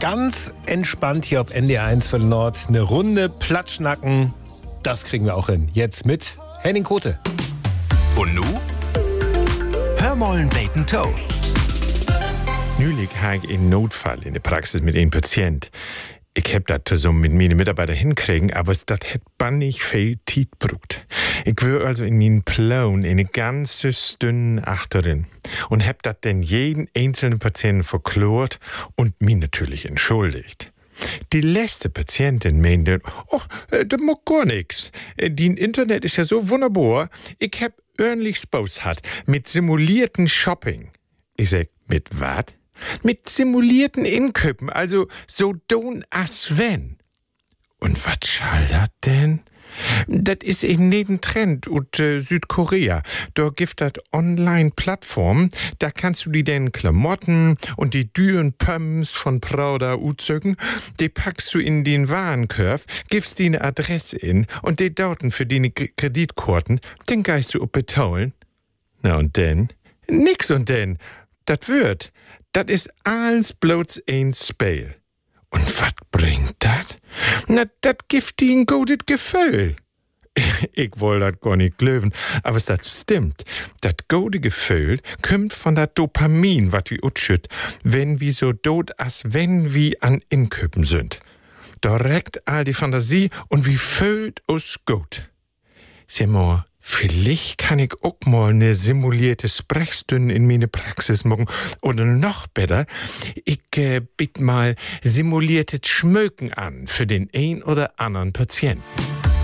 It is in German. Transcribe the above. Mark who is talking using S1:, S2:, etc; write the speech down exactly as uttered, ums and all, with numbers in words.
S1: ganz entspannt hier auf N D R eins für den Nord eine Runde Platschnacken. Das kriegen wir auch hin. Jetzt mit Henning Kote.
S2: Und nu? Hör mollen Bacon Toe.
S3: Neulich habe ich einen Notfall in der Praxis mit einem Patient. Ich hab das zusammen mit meinen Mitarbeitern hinkriegen, aber das hat bannig viel Zeit gebraucht. Ich war also in meinen Plan eine ganze Stunde achterin und hab das dann jeden einzelnen Patienten verklort und mich natürlich entschuldigt. Die letzte Patientin meinte, oh, das macht gar nix. Die Internet ist ja so wunderbar. Ich hab ordentlich Spaß hat mit simulierten Shopping. Ich sag, mit wat? Mit simulierten Inköpen, also so don as wenn. Und wat schall dat denn? Dat is in jeden Trend ut äh, Südkorea. Da gibt dat Online-Plattformen, da kannst du die den Klamotten und die düren Pumps von Prada uzögen, die packst du in den Warenkorb, gibst die eine Adresse in und die Daten für die Kreditkarten, den geist du betaulen. Na und denn? Nix und denn. Dat wird. Dat is alles bloß ein Spiel. Und wat bringt dat? Na, dat gibt die ein gutes Gefühl. Ich woll dat gar nicht glöwen, aber es dat stimmt. Dat gute Gefühl kommt von dat Dopamin, wat wir utschütt, wenn wir so dot as wenn wir an Inköpen sind. Direkt all die Fantasie und wie fühlt us gut. Sag mal, vielleicht kann ich auch mal eine simulierte Sprechstunde in meine Praxis machen. Oder noch besser, ich äh, biete mal simuliertes Schmöken an für den ein oder anderen Patienten.